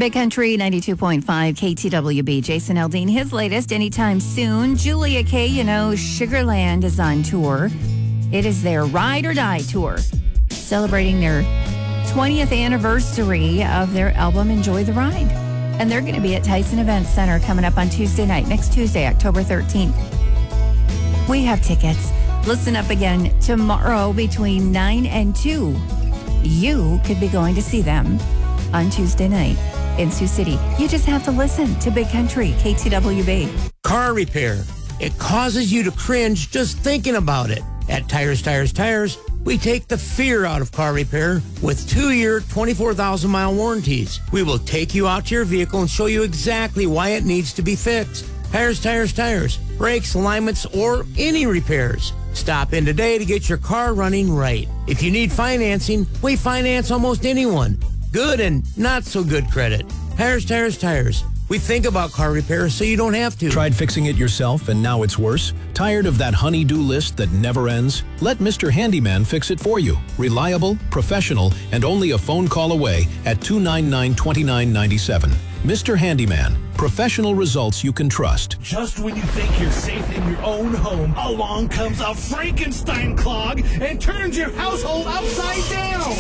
Big Country 92.5 KTWB. Jason Aldean, his latest anytime soon. Julia Kay, Sugarland is on tour. It is their Ride or Die tour, celebrating their 20th anniversary of their album Enjoy the Ride. And they're going to be at Tyson Events Center coming up on Tuesday night, next Tuesday, October 13th. We have tickets. Listen up again tomorrow between 9 and 2. You could be going to see them on Tuesday night in Sioux City. You just have to listen to Big Country, KTWB. Car repair. It causes you to cringe just thinking about it. At Tires, we take the fear out of car repair with 2-year, 24,000-mile warranties. We will take you out to your vehicle and show you exactly why it needs to be fixed. Tires. Brakes, alignments, or any repairs. Stop in today to get your car running right. If you need financing, we finance almost anyone. Good and not so good credit. Tires. We think about car repair so you don't have to. Tried fixing it yourself and now it's worse? Tired of that honey-do list that never ends? Let Mr. Handyman fix it for you. Reliable, professional, and only a phone call away at 299-2997. Mr. Handyman, professional results you can trust. Just when you think you're safe in your own home, along comes a Frankenstein clog and turns your household upside down.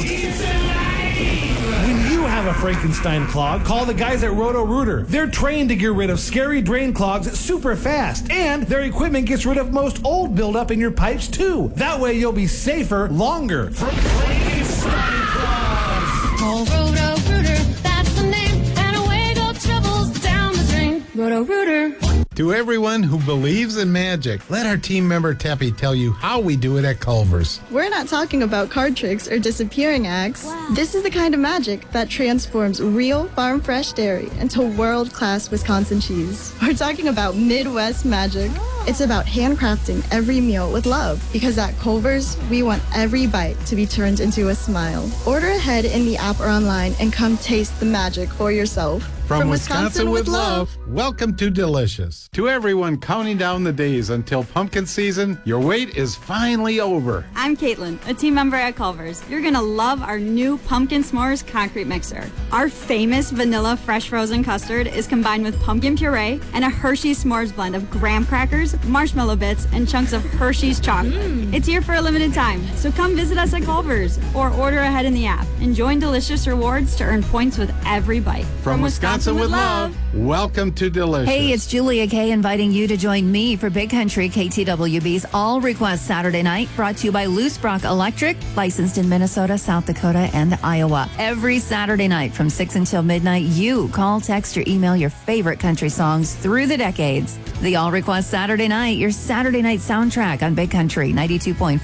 When you have a Frankenstein clog, call the guys at Roto-Rooter. They're trained to get rid of scary drain clogs super fast, and their equipment gets rid of most old buildup in your pipes too. That way you'll be safer longer. From Frankenstein clogs. Call Roto-Rooter, that's the name, and away go troubles down the drain. Roto-Rooter. To everyone who believes in magic, let our team member Teppy tell you how we do it at Culver's. We're not talking about card tricks or disappearing acts. Wow. This is the kind of magic that transforms real farm-fresh dairy into world-class Wisconsin cheese. We're talking about Midwest magic. It's about handcrafting every meal with love, because at Culver's, we want every bite to be turned into a smile. Order ahead in the app or online and come taste the magic for yourself. From Wisconsin with love, welcome to Delicious. To everyone counting down the days until pumpkin season, your wait is finally over. I'm Caitlin, a team member at Culver's. You're going to love our new Pumpkin S'mores concrete mixer. Our famous vanilla fresh frozen custard is combined with pumpkin puree and a Hershey's S'mores blend of graham crackers, marshmallow bits, and chunks of Hershey's chocolate. It's here for a limited time, so come visit us at Culver's or order ahead in the app and join Delicious Rewards to earn points with every bite. From Wisconsin with love, welcome to Delicious. Hey, it's Julia Kay inviting you to join me for Big Country KTWB's All Request Saturday Night, brought to you by Loose Brock Electric, licensed in Minnesota, South Dakota, and Iowa. Every Saturday night from 6 until midnight, you call, text, or email your favorite country songs through the decades. The All Request Saturday Night, your Saturday night soundtrack on Big Country 92.5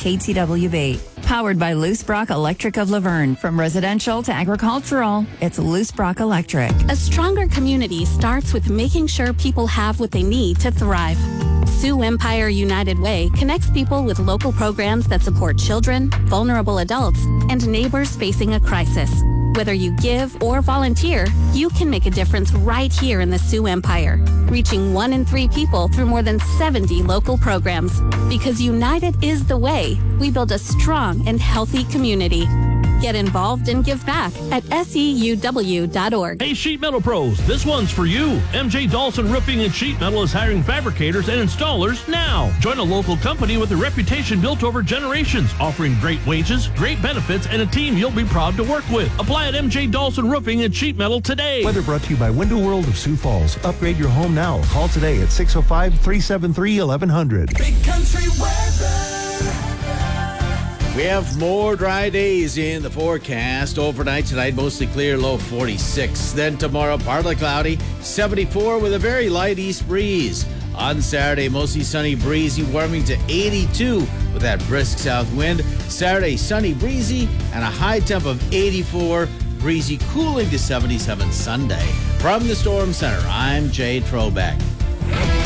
KTWB. Powered by Loose Brock Electric of Laverne. From residential to agricultural, it's Loose Brock Electric. A stronger community starts with making sure people have what they need to thrive. Sioux Empire United Way connects people with local programs that support children, vulnerable adults, and neighbors facing a crisis. Whether you give or volunteer, you can make a difference right here in the Sioux Empire, reaching 1 in 3 people through more than 70 local programs. Because united is the way we build a strong and healthy community. Get involved and give back at SEUW.org. Hey, Sheet Metal Pros, this one's for you. MJ Dawson Roofing and Sheet Metal is hiring fabricators and installers now. Join a local company with a reputation built over generations, offering great wages, great benefits, and a team you'll be proud to work with. Apply at MJ Dawson Roofing and Sheet Metal today. Weather brought to you by Window World of Sioux Falls. Upgrade your home now. Call today at 605-373-1100. Big Country weather. We have more dry days in the forecast. Overnight tonight, mostly clear, low 46. Then tomorrow, partly cloudy, 74 with a very light east breeze. On Saturday, mostly sunny, breezy, warming to 82 with that brisk south wind. Saturday, sunny, breezy, and a high temp of 84. Breezy, cooling to 77 Sunday. From the Storm Center, I'm Jay Trobeck.